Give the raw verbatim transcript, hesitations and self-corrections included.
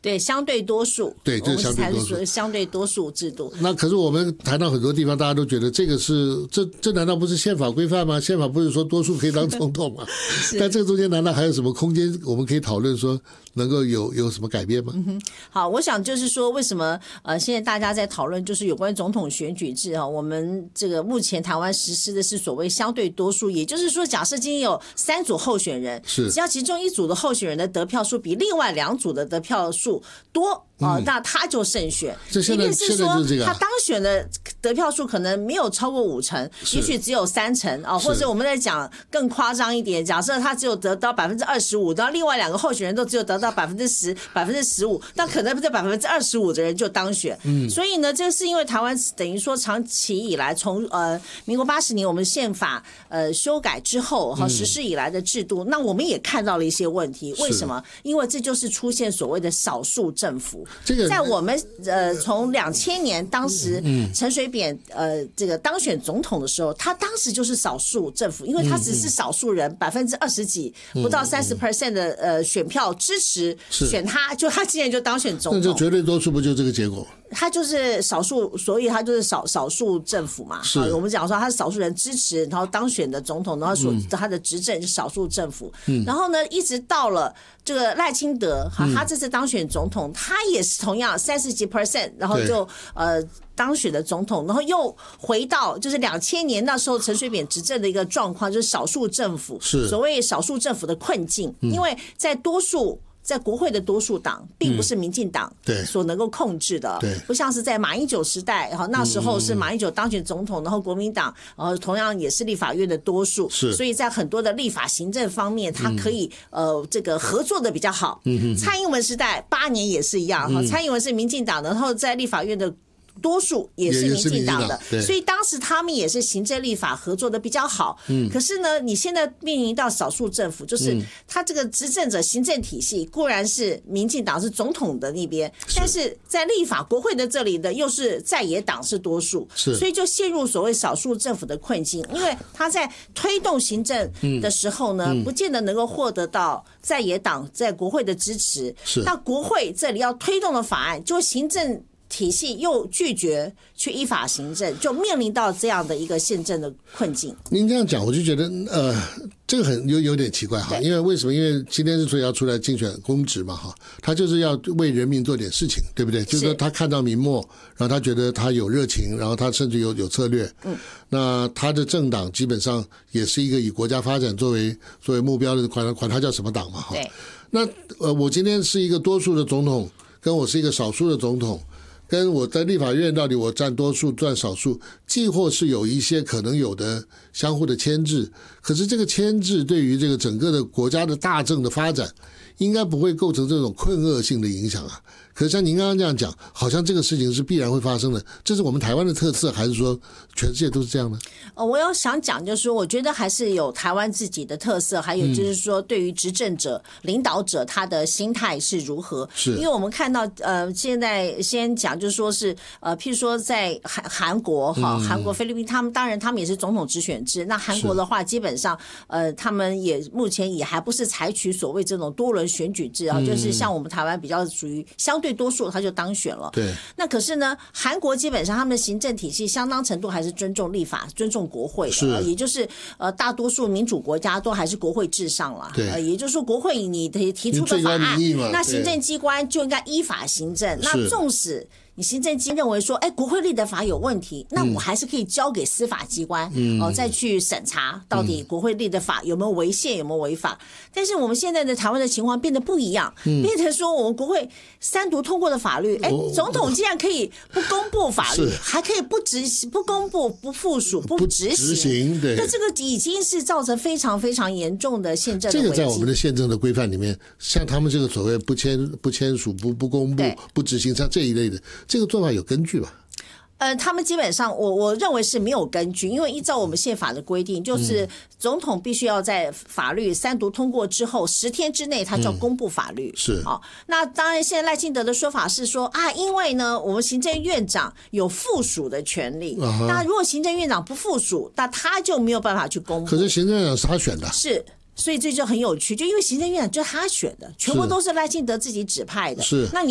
对，相对多数， 对，这是相对多数， 相对多数制度。 那可是我们谈到很多地方，大家都觉得这个是这这难道不是宪法规范吗？宪法不是说多数可以当总统吗？但这个中间难道还有什么空间我们可以讨论说能够有有什么改变吗？ 嗯、好，我想就是说，为什么呃现在大家在讨论就是有关总统选举制啊？我们这个目前台湾实施的是所谓相对多数，也就是说，假设今天有三组候选人， 是只要其中一组的候选人的得票数比另外两组的得票数多。哦，那他就胜选。 这现在是说他当选的得票数可能没有超过五成，也许只有三成啊，或者我们在讲更夸张一点，假设他只有得到百分之二十五，然后另外两个候选人都只有得到百分之十、百分之十五，那可能这百分之二十五的人就当选。嗯，所以呢，这是因为台湾等于说长期以来，从呃民国八十年我们宪法呃修改之后哈实施以来的制度，那我们也看到了一些问题。为什么？因为这就是出现所谓的少数政府。 这个在我们呃从两千年当时陈水扁呃这个当选总统的时候，他当时就是少数政府，因为他只是少数人百分之二十几，不到三十 percent 的呃选票支持选他，就他竟然就当选总统， 那就绝对多数不就这个结果？ 他就是少数，所以他就是少少数政府嘛。 是我们讲说他是少数人支持，然后当选的总统，然后所他的执政是少数政府。嗯、然后呢，一直到了这个赖清德，哈，他这次当选总统，嗯、他也是同样三十几 percent， 然后就呃当选的总统，然后又回到就是两千年那时候陈水扁执政的一个状况，就是少数政府， 是所谓少数政府的困境，嗯、因为在多数。在国会的多数党并不是民进党所能够控制的， 对， 不像是在马英九时代，然后那时候是马英九当选总统，然后国民党呃同样也是立法院的多数， 是， 所以在很多的立法行政方面，它可以呃这个合作的比较好。嗯，蔡英文时代八年也是一样，哈，蔡英文是民进党的，然后在立法院的。多数也是民进党的，所以当时他们也是行政立法合作的比较好。嗯，可是呢，你现在面临到少数政府，就是他这个执政者行政体系固然是民进党是总统的那边，但是在立法国会的这里的又是在野党是多数，所以就陷入所谓少数政府的困境。因为他在推动行政的时候呢，不见得能够获得到在野党在国会的支持。那国会这里要推动的法案，就行政体系又拒绝去依法行政，就面临到这样的一个宪政的困境。 您这样讲，我就觉得呃，这个很有有点奇怪哈。因为为什么？因为今天之所以要出来竞选公职嘛哈，他就是要为人民做点事情，对不对？就是说他看到民末，然后他觉得他有热情，然后他甚至有有策略。嗯，那他的政党基本上也是一个以国家发展作为作为目标的，管管他叫什么党嘛哈。 对。 那呃，我今天是一个多数的总统，跟我是一个少数的总统。跟我在立法院到底我占多数占少数，既或是有一些可能有的相互的牵制，可是这个牵制对于这个整个的国家的大政的发展，应该不会构成这种困厄性的影响啊。可是像您刚刚这样讲，好像这个事情是必然会发生的，这是我们台湾的特色，还是说全世界都是这样呢？ 呃，我要想讲就是说，我觉得还是有台湾自己的特色，还有就是说，对于执政者、嗯、领导者他的心态是如何？ 是， 因为我们看到呃，现在先讲就是说是呃，譬如说在韩韩国哈，韩国、菲律宾，他们当然他们也是总统直选制。那韩国的话，基本上呃，他们也目前也还不是采取所谓这种多轮选举制啊，嗯、就是像我们台湾比较属于相对多数，他就当选了。 对。 那可是呢，韩国基本上他们的行政体系相当程度还是尊重立法、尊重国会的， 是也就是呃，大多数民主国家都还是国会至上了。 对。 呃，也就是说，国会你提出的法案，那行政机关就应该依法行政。那纵使你行政机认为说，哎，国会立的法有问题，那我还是可以交给司法机关，嗯、哦，再去审查到底国会立的法有没有违宪，有没有违法。但是我们现在的台湾的情况变得不一样，嗯、变成说我们国会三读通过的法律，哎，总统竟然可以不公布法律，还可以不执行、不公布、不附属、不执行。 执行对， 那这个已经是造成非常非常严重的宪政的危机。 这个在我们的宪政的规范里面，像他们这个所谓不签、不签署、不不公布、不执行，像这一类的。这个做法有根据吧？ 呃，他们基本上我我认为是没有根据，因为依照我们宪法的规定，就是总统必须要在法律三读通过之后十天之内，他就要公布法律。嗯、 是好、哦，那当然现在赖清德的说法是说啊，因为呢，我们行政院长有附属的权利，那、uh-huh. 如果行政院长不附属，那他就没有办法去公布。 可是行政院长是他选的， 是。所以这就很有趣，就因为行政院长就是他选的，全部都是赖清德自己指派的。 是， 那你